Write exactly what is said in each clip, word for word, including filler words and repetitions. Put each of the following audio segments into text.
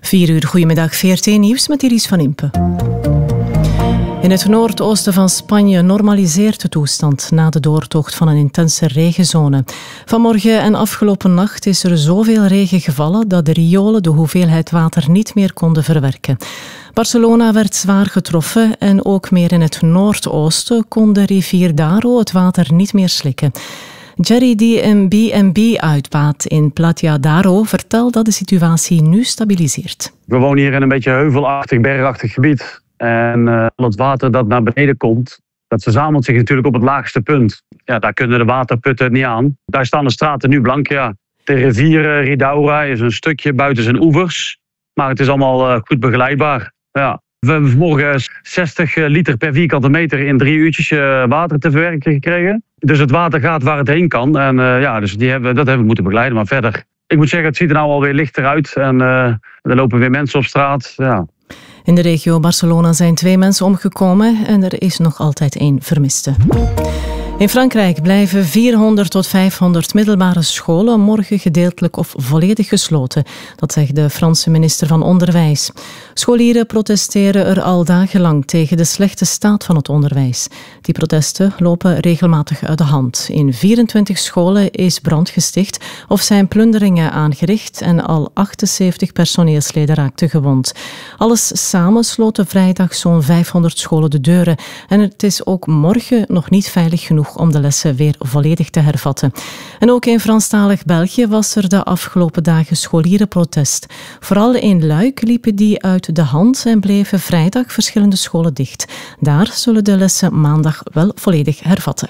vier uur, goedemiddag, V R T Nieuws met Iris van Impe. In het noordoosten van Spanje normaliseert de toestand na de doortocht van een intense regenzone. Vanmorgen en afgelopen nacht is er zoveel regen gevallen dat de riolen de hoeveelheid water niet meer konden verwerken. Barcelona werd zwaar getroffen en ook meer in het noordoosten kon de rivier Daro het water niet meer slikken. Jerry, die een B en B uitbaat in Platja Daro, vertelt dat de situatie nu stabiliseert. We wonen hier in een beetje heuvelachtig, bergachtig gebied. En uh, al het water dat naar beneden komt, dat verzamelt zich natuurlijk op het laagste punt. Ja, daar kunnen de waterputten niet aan. Daar staan de straten nu blank, ja. De rivier uh, Ridaura is een stukje buiten zijn oevers. Maar het is allemaal uh, goed begeleidbaar. Ja. We hebben vanmorgen zestig liter per vierkante meter in drie uurtjes uh, water te verwerken gekregen. Dus het water gaat waar het heen kan. En uh, ja, dus die hebben, dat hebben we moeten begeleiden. Maar verder, ik moet zeggen, het ziet er nou alweer lichter uit. En uh, er lopen weer mensen op straat. Ja. In de regio Barcelona zijn twee mensen omgekomen en er is nog altijd één vermiste. In Frankrijk blijven vierhonderd tot vijfhonderd middelbare scholen morgen gedeeltelijk of volledig gesloten. Dat zegt de Franse minister van Onderwijs. Scholieren protesteren er al dagenlang tegen de slechte staat van het onderwijs. Die protesten lopen regelmatig uit de hand. In vierentwintig scholen is brand gesticht of zijn plunderingen aangericht en al achtenzeventig personeelsleden raakten gewond. Alles samen sloten vrijdag zo'n vijfhonderd scholen de deuren. En het is ook morgen nog niet veilig genoeg om de lessen weer volledig te hervatten. En ook in Franstalig België was er de afgelopen dagen scholierenprotest. Vooral in Luik liepen die uit de hand en bleven vrijdag verschillende scholen dicht. Daar zullen de lessen maandag wel volledig hervatten.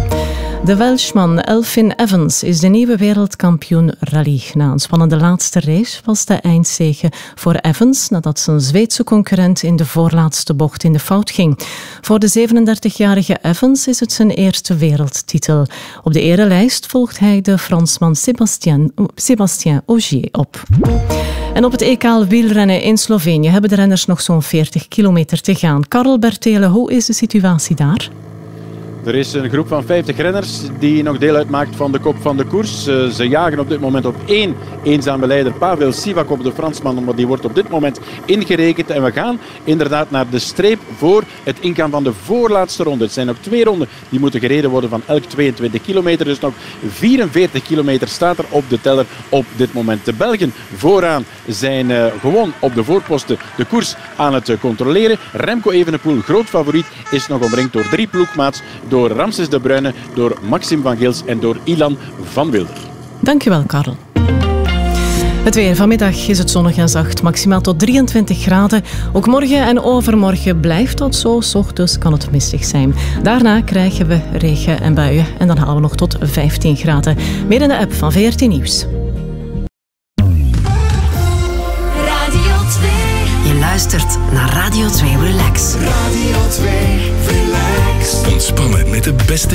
De Welshman Elfyn Evans is de nieuwe wereldkampioen rally. Na een spannende laatste race was de eindzege voor Evans nadat zijn Zweedse concurrent in de voorlaatste bocht in de fout ging. Voor de zevenendertigjarige Evans is het zijn eerste wereldtitel. Op de erelijst volgt hij de Fransman Sébastien, Sébastien Ogier op. En op het E K wielrennen in Slovenië hebben de renners nog zo'n veertig kilometer te gaan. Karel Bertele, hoe is de situatie daar? Er is een groep van vijftig renners die nog deel uitmaakt van de kop van de koers. Ze jagen op dit moment op één eenzame leider, Pavel Sivakov, de Fransman, maar die wordt op dit moment ingerekend. En we gaan inderdaad naar de streep voor het ingaan van de voorlaatste ronde. Het zijn nog twee ronden die moeten gereden worden van elk tweeëntwintig kilometer. Dus nog vierenveertig kilometer staat er op de teller op dit moment. De Belgen vooraan zijn uh, gewoon op de voorposten de koers aan het uh, controleren. Remco Evenepoel, groot favoriet, is nog omringd door drie ploegmaats. Door Ramses de Bruyne, door Maxim van Gils en door Ilan van Wilder. Dankjewel, Karel. Het weer. Vanmiddag is het zonnig en zacht, maximaal tot drieëntwintig graden. Ook morgen en overmorgen blijft dat zo, 's ochtends kan het mistig zijn. Daarna krijgen we regen en buien en dan halen we nog tot vijftien graden. Meer in de app van V R T Nieuws. Radio twee. Je luistert naar Radio twee Relax. Radio twee Relax. Ontspannen met de beste